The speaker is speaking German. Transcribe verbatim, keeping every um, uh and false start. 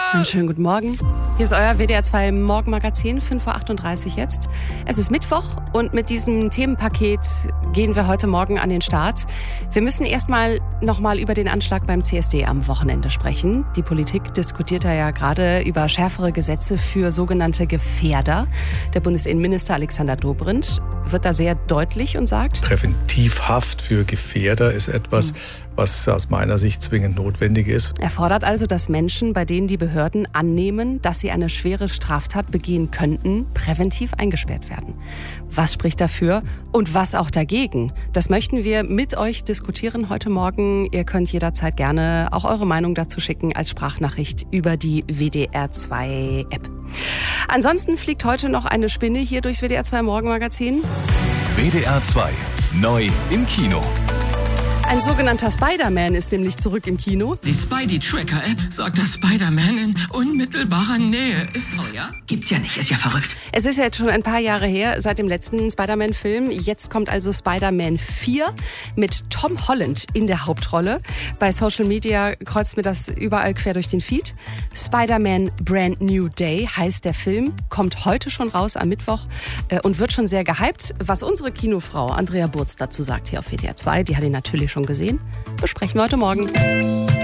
Einen schönen guten Morgen. Hier ist euer W D R zwei Morgenmagazin, fünf Uhr achtunddreißig jetzt. Es ist Mittwoch und mit diesem Themenpaket gehen wir heute Morgen an den Start. Wir müssen erstmal nochmal über den Anschlag beim C S D am Wochenende sprechen. Die Politik diskutiert da ja gerade über schärfere Gesetze für sogenannte Gefährder. Der Bundesinnenminister Alexander Dobrindt wird da sehr deutlich und sagt: Präventivhaft für Gefährder ist etwas, was aus meiner Sicht zwingend notwendig ist. Er fordert also, dass Menschen, bei denen die Behörden annehmen, dass sie eine schwere Straftat begehen könnten, präventiv eingesperrt werden. Was spricht dafür und was auch dagegen? Das möchten wir mit euch diskutieren heute Morgen. Ihr könnt jederzeit gerne auch eure Meinung dazu schicken als Sprachnachricht über die W D R zwei App. Ansonsten fliegt heute noch eine Spinne hier durchs W D R zwei Morgenmagazin. W D R zwei neu im Kino. Ein sogenannter Spider-Man ist nämlich zurück im Kino. Die Spidey-Tracker-App sagt, dass Spider-Man in unmittelbarer Nähe ist. Oh ja? Gibt's ja nicht, ist ja verrückt. Es ist ja jetzt schon ein paar Jahre her, seit dem letzten Spider-Man-Film. Jetzt kommt also Spider-Man vier mit Tom Holland in der Hauptrolle. Bei Social Media kreuzt mir das überall quer durch den Feed. Spider-Man Brand New Day heißt der Film, kommt heute schon raus am Mittwoch äh, und wird schon sehr gehypt. Was unsere Kinofrau Andrea Burz dazu sagt hier auf W D R zwei, die hat ihn natürlich schon gesehen, besprechen wir heute Morgen.